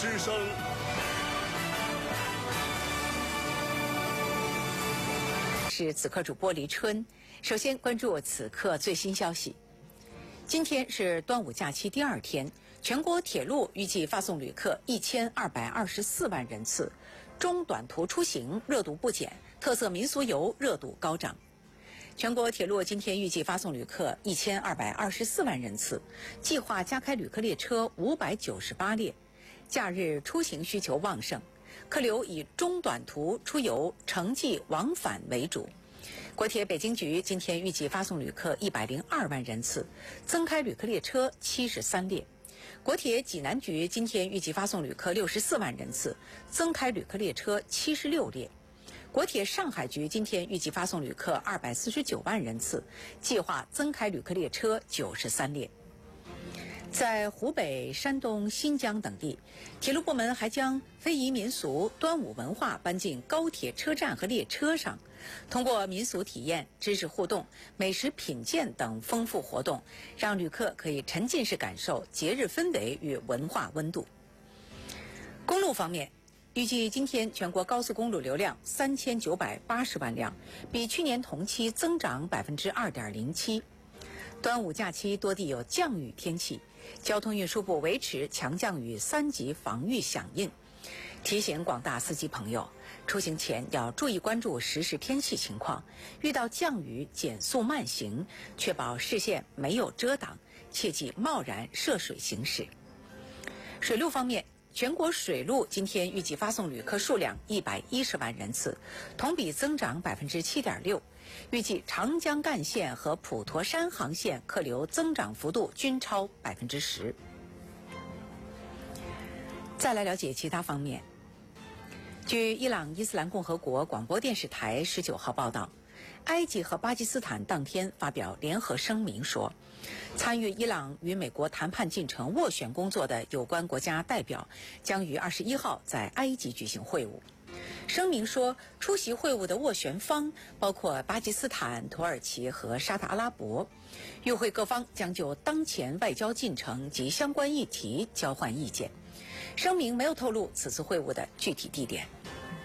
之声。 是此刻主播黎春。首先关注此刻最新消息。今天是端午假期第2天，全国铁路预计发送旅客1224万人次，中短途出行热度不减，特色民俗游热度高涨。全国铁路今天预计发送旅客1224万人次，计划加开旅客列车598列。假日出行需求旺盛，客流以中短途出游、城际往返为主。国铁北京局今天预计发送旅客102万人次，增开旅客列车73列。国铁济南局今天预计发送旅客64万人次，增开旅客列车76列。国铁上海局今天预计发送旅客249万人次，计划增开旅客列车93列。在湖北、山东、新疆等地，铁路部门还将非遗民俗、端午文化搬进高铁车站和列车上，通过民俗体验、知识互动、美食品鉴等丰富活动，让旅客可以沉浸式感受节日氛围与文化温度。公路方面，预计今天全国高速公路流量3980万辆，比去年同期增长2.07%。端午假期多地有降雨天气，交通运输部维持强降雨3级防御响应，提醒广大司机朋友，出行前要注意关注实时天气情况，遇到降雨减速慢行，确保视线没有遮挡，切忌贸然涉水行驶。水路方面，全国水路今天预计发送旅客数量110万人次，同比增长7.6%。预计长江干线和普陀山航线客流增长幅度均超10%。再来了解其他方面。据伊朗伊斯兰共和国广播电视台19号报道，埃及和巴基斯坦当天发表联合声明说，参与伊朗与美国谈判进程斡旋工作的有关国家代表将于21号在埃及举行会晤。声明说，出席会晤的斡旋方包括巴基斯坦、土耳其和沙特阿拉伯。与会各方将就当前外交进程及相关议题交换意见。声明没有透露此次会晤的具体地点。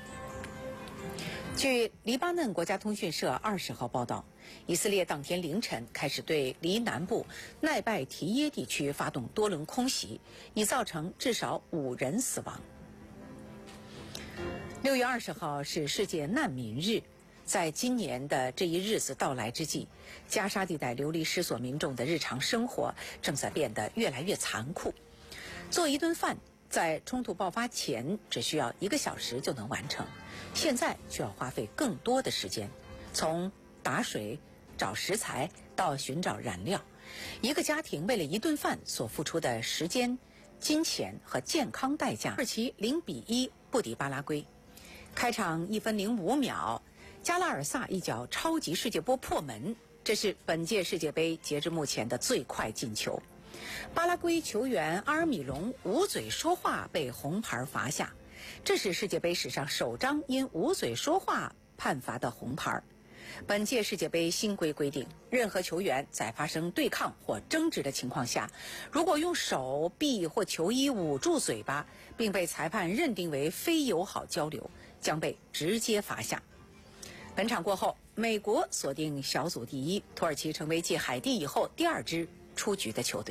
据黎巴嫩国家通讯社20号报道，以色列当天凌晨开始对黎南部奈拜提耶地区发动多轮空袭，已造成至少5人死亡。6月20号是世界难民日，在今年的这一日子到来之际，加沙地带流离失所民众的日常生活正在变得越来越残酷。做一顿饭，在冲突爆发前只需要1个小时就能完成，现在需要花费更多的时间，从打水、找食材到寻找燃料。一个家庭为了一顿饭所付出的时间、金钱和健康代价，土耳其0-1不敌巴拉圭。开场1分05秒，加拉尔萨一脚超级世界波破门，这是本届世界杯截至目前的最快进球。巴拉圭球员阿尔米隆捂嘴说话被红牌罚下，这是世界杯史上首张因捂嘴说话判罚的红牌。本届世界杯新规定，任何球员在发生对抗或争执的情况下，如果用手臂或球衣捂住嘴巴，并被裁判认定为非友好交流，将被直接罚下。本场过后，美国锁定小组第1，土耳其成为继海地以后第2支出局的球队。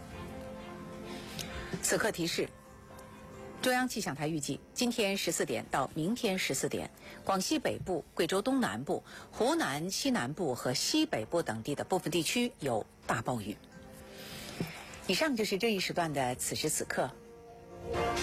此刻提示，中央气象台预计今天14点到明天14点，广西北部、贵州东南部、湖南西南部和西北部等地的部分地区有大暴雨。以上就是这一时段的此时此刻。